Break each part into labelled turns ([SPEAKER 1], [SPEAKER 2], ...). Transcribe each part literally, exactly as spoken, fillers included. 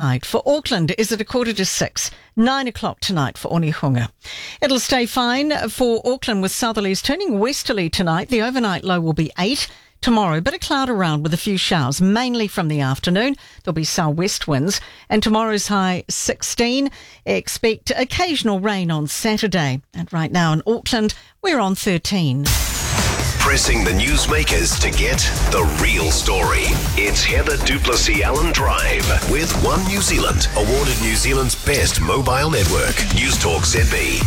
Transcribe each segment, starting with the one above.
[SPEAKER 1] tide. For Auckland, is it a quarter to six? Nine o'clock tonight for Onehunga. It'll stay fine for Auckland with southerlies turning westerly tonight. The overnight low will be eight. Tomorrow, bit of cloud around with a few showers, mainly from the afternoon. There'll be southwest winds. And tomorrow's high sixteen. Expect occasional rain on Saturday. And right now in Auckland, we're on thirteen.
[SPEAKER 2] Pressing the newsmakers to get the real story. It's Heather du Plessis-Allen Drive with One New Zealand, awarded New Zealand's best mobile network. News Talk Z B.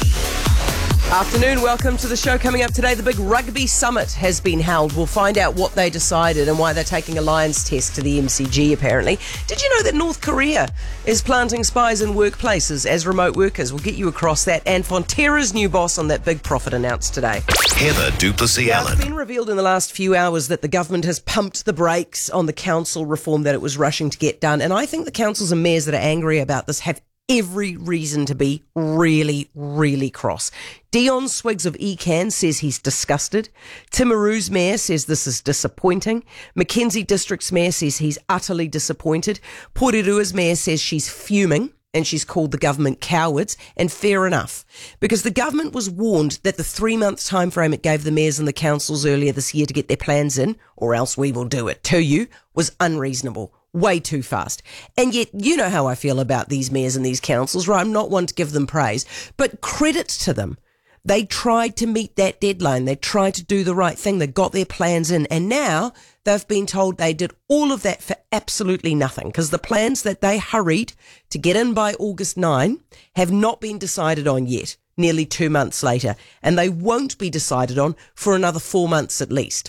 [SPEAKER 3] Afternoon, welcome to the show. Coming up today, the big rugby summit has been held. We'll find out what they decided and why they're taking a Lions test to the M C G, apparently. Did you know that North Korea is planting spies in workplaces as remote workers? We'll get you across that. And Fonterra's new boss on that big profit announced today.
[SPEAKER 2] Heather du Plessis-Allen.
[SPEAKER 3] It's been revealed in the last few hours that the government has pumped the brakes on the council reform that it was rushing to get done. And I think the councils and mayors that are angry about this have every reason to be really, really cross. Dion Swiggs of E C A N says he's disgusted. Timaru's mayor says this is disappointing. Mackenzie District's mayor says he's utterly disappointed. Porerua's mayor says she's fuming and she's called the government cowards, and fair enough, because the government was warned that the three-month time frame it gave the mayors and the councils earlier this year to get their plans in, or else we will do it to you, was unreasonable. Way too fast. And yet, you know how I feel about these mayors and these councils, right? I'm not one to give them praise, but credit to them. They tried to meet that deadline. They tried to do the right thing. They got their plans in. And now they've been told they did all of that for absolutely nothing, because the plans that they hurried to get in by August ninth have not been decided on yet, nearly two months later. And they won't be decided on for another four months at least.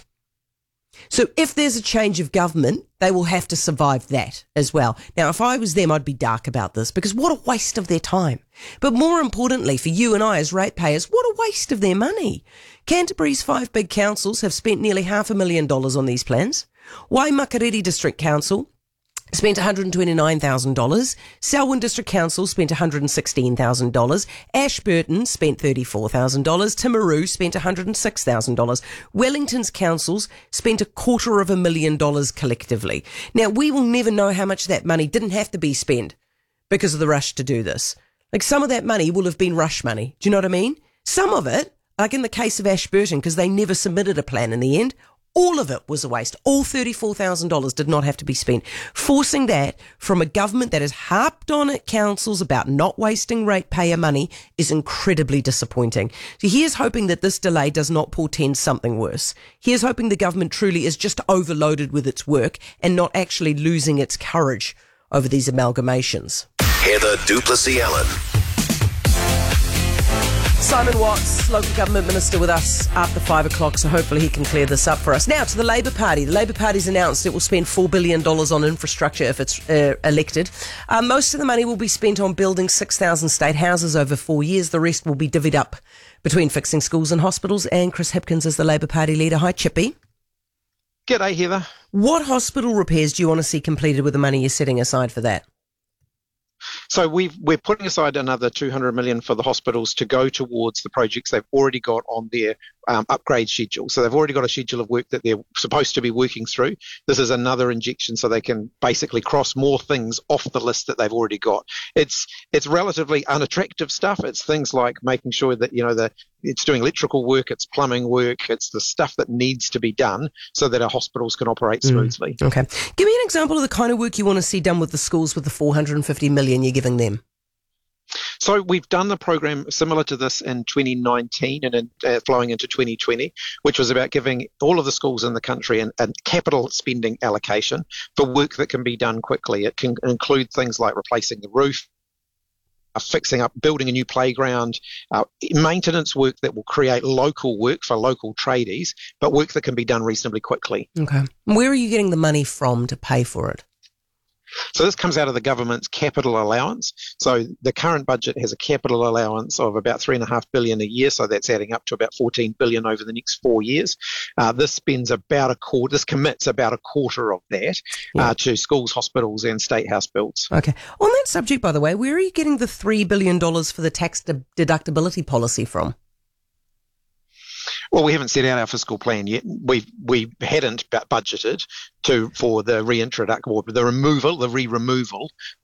[SPEAKER 3] So if there's a change of government, they will have to survive that as well. Now, if I was them, I'd be dark about this, because what a waste of their time. But more importantly, for you and I as ratepayers, what a waste of their money. Canterbury's five big councils have spent nearly half a million dollars on these plans. Waimakariri District Council spent one hundred twenty-nine thousand dollars. Selwyn District Council spent one hundred sixteen thousand dollars. Ashburton spent thirty-four thousand dollars. Timaru spent one hundred six thousand dollars. Wellington's councils spent a quarter of a million dollars collectively. Now, we will never know how much that money didn't have to be spent because of the rush to do this. Like, some of that money will have been rush money. Do you know what I mean? Some of it, like in the case of Ashburton, because they never submitted a plan in the end, all of it was a waste. All thirty-four thousand dollars did not have to be spent. Forcing that from a government that has harped on at councils about not wasting ratepayer money is incredibly disappointing. So here's hoping that this delay does not portend something worse. Here's hoping the government truly is just overloaded with its work and not actually losing its courage over these amalgamations.
[SPEAKER 2] Heather du Plessis-Allen.
[SPEAKER 3] Simon Watts, local government minister, with us after five o'clock, so hopefully he can clear this up for us. Now to the Labour Party. The Labour Party's announced it will spend four billion dollars on infrastructure if it's uh, elected. Uh, most of the money will be spent on building six thousand state houses over four years. The rest will be divvied up between fixing schools and hospitals. And Chris Hipkins is the Labour Party leader. Hi, Chippy.
[SPEAKER 4] G'day, Heather.
[SPEAKER 3] What hospital repairs do you want to see completed with the money you're setting aside for that?
[SPEAKER 4] So we've, we're putting aside another two hundred million dollars for the hospitals to go towards the projects they've already got on their um, upgrade schedule. So they've already got a schedule of work that they're supposed to be working through. This is another injection so they can basically cross more things off the list that they've already got. It's it's relatively unattractive stuff. It's things like making sure that, you know, the it's doing electrical work, it's plumbing work, it's the stuff that needs to be done so that our hospitals can operate smoothly.
[SPEAKER 3] Mm, okay. Give me an example of the kind of work you want to see done with the schools with the four hundred fifty million dollars you're giving them.
[SPEAKER 4] So we've done the program similar to this in twenty nineteen and in, uh, flowing into twenty twenty, which was about giving all of the schools in the country an, a capital spending allocation for work that can be done quickly. It can include things like replacing the roof, uh, fixing up, building a new playground, uh, maintenance work that will create local work for local tradies, but work that can be done reasonably quickly.
[SPEAKER 3] Okay. Where are you getting the money from to pay for it?
[SPEAKER 4] So this comes out of the government's capital allowance. So the current budget has a capital allowance of about three and a half billion a year. So that's adding up to about fourteen billion over the next four years. Uh, this spends about a quarter, this commits about a quarter of that
[SPEAKER 3] yeah.
[SPEAKER 4] uh, to schools, hospitals and state house builds.
[SPEAKER 3] Okay. On that subject, by the way, where are you getting the three billion dollars for the tax de- deductibility policy from?
[SPEAKER 4] Well, we haven't set out our fiscal plan yet. We we hadn't budgeted to for the reintroduction or the removal, the re-removal